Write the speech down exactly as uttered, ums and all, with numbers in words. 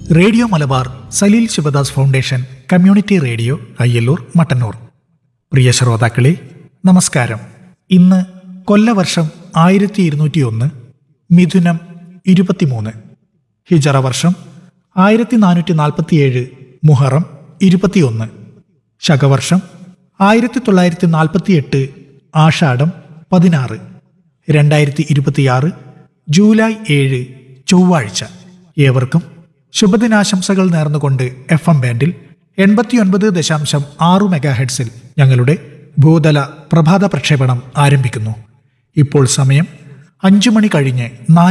Radio Malabar Saleel Sivadas foundation community radio Ayyallur Mattannur. പ്രിയ ശ്രോതാക്കളെ, നമസ്കാരം. ഇന്ന് കൊല്ലവർഷം ആയിരത്തി ഇരുന്നൂറ്റി ഒന്ന് മിഥുനം ഇരുപത്തിമൂന്ന്, ഹിജറ വർഷം ആയിരത്തി നാനൂറ്റി നാൽപ്പത്തിയേഴ് മുഹറം ഇരുപത്തിയൊന്ന്, ശകവർഷം ആയിരത്തി തൊള്ളായിരത്തി നാൽപ്പത്തിയെട്ട് ആഷാഢം പതിനാറ്, രണ്ടായിരത്തി ഇരുപത്തിയാറ് ജൂലൈ ഏഴ് ചൊവ്വാഴ്ച. ഏവർക്കും ശുഭദിനാശംസകൾ നേർന്നുകൊണ്ട് എഫ് എം ബാൻഡിൽ എൺപത്തിയൊൻപത് ദശാംശം ആറ് മെഗാ ഹെഡ്സിൽ ഞങ്ങളുടെ ഭൂതല പ്രഭാത പ്രക്ഷേപണം ആരംഭിക്കുന്നു. ഇപ്പോൾ സമയം അഞ്ചു മണി കഴിഞ്ഞ് നാല്